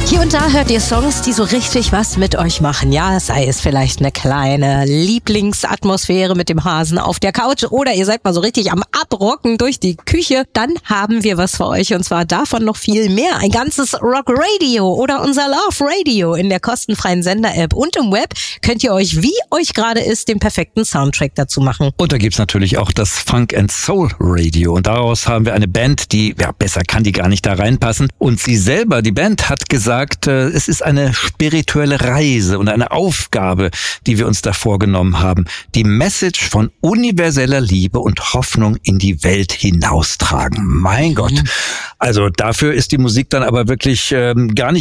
Hier und da hört ihr Songs, die so richtig was mit euch machen. Ja, sei es vielleicht eine kleine Lieblingsatmosphäre mit dem Hasen auf der Couch oder ihr seid mal so richtig am Abrocken durch die Küche. Dann haben wir was für euch und zwar davon noch viel mehr. Ein ganzes Rock Radio oder unser Love Radio in der kostenfreien Sender-App und im Web könnt ihr euch, wie euch gerade ist, den perfekten Soundtrack dazu machen. Und da gibt's natürlich auch das Funk and Soul Radio und daraus haben wir eine Band, die, ja, besser kann die gar nicht da reinpassen. Und sie selber, die Band, hat gesagt, es ist eine spirituelle Reise und eine Aufgabe, die wir uns da vorgenommen haben. Die Message von universeller Liebe und Hoffnung in die Welt hinaustragen. Mein Gott. Also dafür ist die Musik dann aber wirklich gar nicht